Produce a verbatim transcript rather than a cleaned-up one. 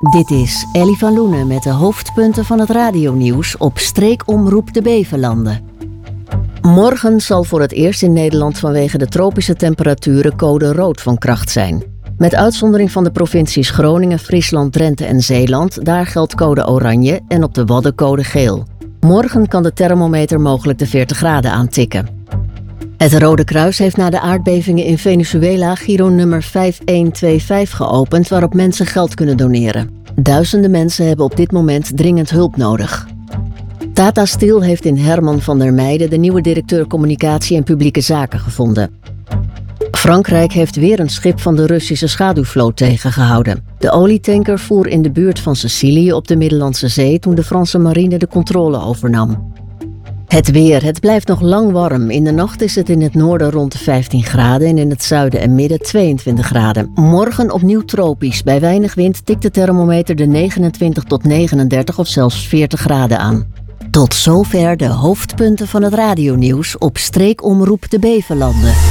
Dit is Ellie van Loenen met de hoofdpunten van het radionieuws op Streekomroep de Bevelanden. Morgen zal voor het eerst in Nederland vanwege de tropische temperaturen code rood van kracht zijn. Met uitzondering van de provincies Groningen, Friesland, Drenthe en Zeeland, daar geldt code oranje en op de Wadden code geel. Morgen kan de thermometer mogelijk de veertig graden aantikken. Het Rode Kruis heeft na de aardbevingen in Venezuela Giro nummer vijf een twee vijf geopend waarop mensen geld kunnen doneren. Duizenden mensen hebben op dit moment dringend hulp nodig. Tata Steel heeft in Herman van der Meijden de nieuwe directeur communicatie en publieke zaken gevonden. Frankrijk heeft weer een schip van de Russische schaduwvloot tegengehouden. De olietanker voer in de buurt van Sicilië op de Middellandse Zee toen de Franse marine de controle overnam. Het weer. Het blijft nog lang warm. In de nacht is het in het noorden rond de vijftien graden en in het zuiden en midden tweeëntwintig graden. Morgen opnieuw tropisch. Bij weinig wind tikt de thermometer de negenentwintig tot negenendertig of zelfs veertig graden aan. Tot zover de hoofdpunten van het radionieuws op Streekomroep de Bevelanden.